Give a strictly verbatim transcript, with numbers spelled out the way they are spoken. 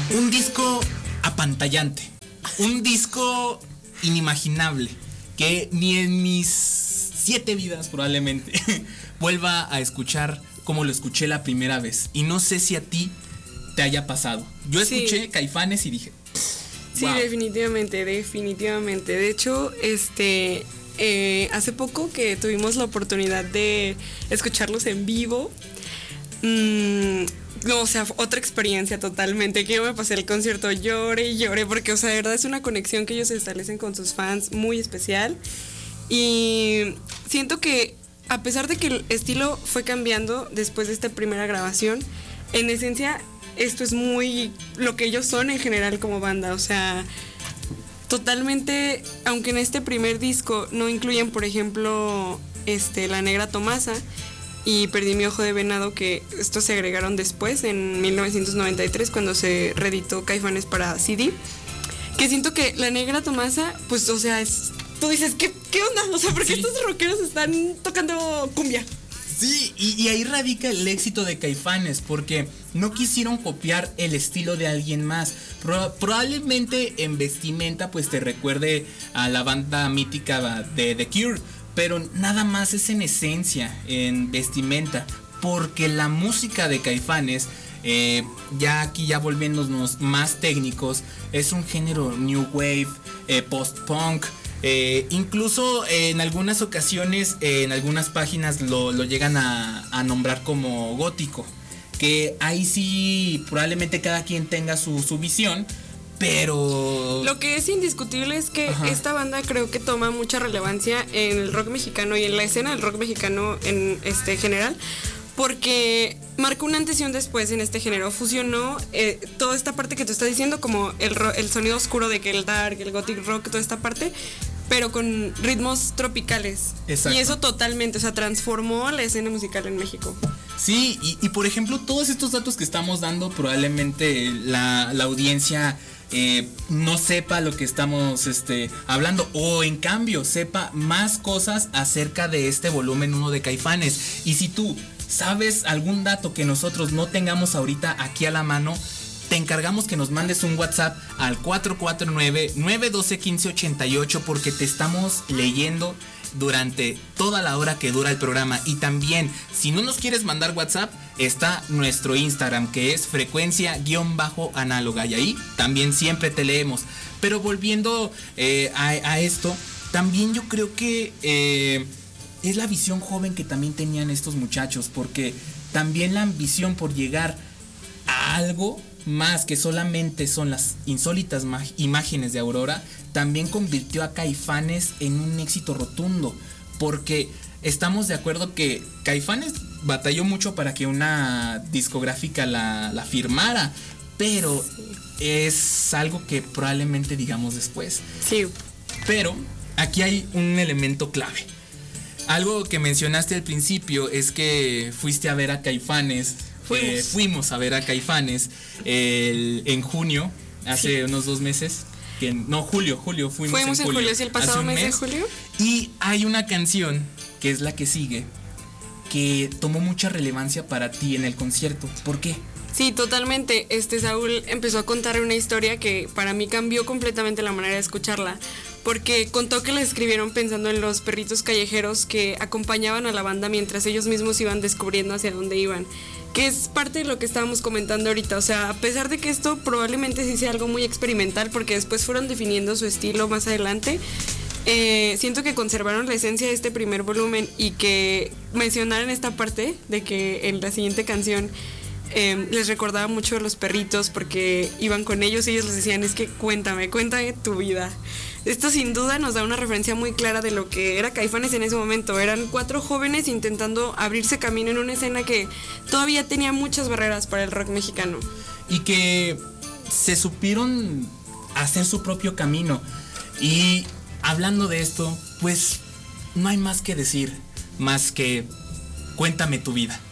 Un disco apantallante, un disco inimaginable, que ni en mis siete vidas probablemente vuelva a escuchar como lo escuché la primera vez. Y no sé si a ti te haya pasado. Yo escuché sí. Caifanes y dije... Sí, wow. definitivamente, definitivamente. De hecho, este... Eh, hace poco que tuvimos la oportunidad de escucharlos en vivo, mmm, no, o sea, otra experiencia totalmente, que yo me pasé el concierto, lloré y lloré, porque, o sea, de verdad es una conexión que ellos establecen con sus fans muy especial, y siento que a pesar de que el estilo fue cambiando después de esta primera grabación, en esencia esto es muy lo que ellos son en general como banda, o sea... Totalmente, aunque en este primer disco no incluyen, por ejemplo, este, La Negra Tomasa y Perdí mi ojo de venado, que estos se agregaron después, en mil novecientos noventa y tres, cuando se reeditó Caifanes para C D, que siento que La Negra Tomasa, pues, o sea, es, tú dices, ¿qué, qué onda? O sea, ¿por qué sí. estos rockeros están tocando cumbia? Sí, y, y ahí radica el éxito de Caifanes, porque no quisieron copiar el estilo de alguien más. Pro, probablemente en vestimenta pues te recuerde a la banda mítica de The Cure, pero nada más es en esencia, en vestimenta, porque la música de Caifanes, eh, ya aquí ya volviéndonos más técnicos, es un género new wave, eh, post-punk. Eh, incluso eh, en algunas ocasiones, eh, en algunas páginas lo, lo llegan a, a nombrar como gótico, que ahí sí probablemente cada quien tenga su, su visión, pero... Lo que es indiscutible es que Ajá. esta banda creo que toma mucha relevancia en el rock mexicano y en la escena del rock mexicano en este general, porque marcó un antes y un después en este género. Fusionó eh, toda esta parte que tú estás diciendo, como el, ro- el sonido oscuro de que el dark, el gothic rock, toda esta parte, pero con ritmos tropicales. Exacto. Y eso totalmente, o sea, transformó la escena musical en México. Sí, y, y por ejemplo, todos estos datos que estamos dando, probablemente la, la audiencia eh, no sepa lo que estamos este, hablando, o en cambio sepa más cosas acerca de este volumen uno de Caifanes. Y si tú sabes algún dato que nosotros no tengamos ahorita aquí a la mano, te encargamos que nos mandes un WhatsApp al cuatro cuatro nueve, nueve uno dos, uno cinco ocho ocho, porque te estamos leyendo durante toda la hora que dura el programa. Y también, si no nos quieres mandar WhatsApp, está nuestro Instagram, que es frecuencia-análoga, y ahí también siempre te leemos. Pero volviendo eh, a, a esto, también yo creo que eh, es la visión joven que también tenían estos muchachos, porque también la ambición por llegar a algo más que solamente son las insólitas ma- imágenes de Aurora, también convirtió a Caifanes en un éxito rotundo, porque estamos de acuerdo que Caifanes batalló mucho para que una discográfica la, la firmara, pero es algo que probablemente digamos después. Sí. Pero aquí hay un elemento clave. Algo que mencionaste al principio es que fuiste a ver a Caifanes. Fuimos, eh, fuimos a ver a Caifanes el, en junio, hace sí. unos dos meses. Que, no, julio, julio, fuimos, fuimos en, en julio. julio, sí, el pasado mes, mes de julio. Y hay una canción, que es la que sigue, que tomó mucha relevancia para ti en el concierto. ¿Por qué? Sí, totalmente. Este Saúl empezó a contar una historia que para mí cambió completamente la manera de escucharla, porque contó que la escribieron pensando en los perritos callejeros que acompañaban a la banda mientras ellos mismos iban descubriendo hacia dónde iban, que es parte de lo que estábamos comentando ahorita. O sea, a pesar de que esto probablemente sí sea algo muy experimental, porque después fueron definiendo su estilo más adelante, eh, siento que conservaron la esencia de este primer volumen, y que mencionaran esta parte de que en la siguiente canción Eh, les recordaba mucho a los perritos, porque iban con ellos y ellos les decían, es que cuéntame, cuéntame tu vida. Esto sin duda nos da una referencia muy clara de lo que era Caifanes en ese momento. Eran cuatro jóvenes intentando abrirse camino en una escena que todavía tenía muchas barreras para el rock mexicano. Y que se supieron hacer su propio camino. Y hablando de esto, pues no hay más que decir, más que cuéntame tu vida.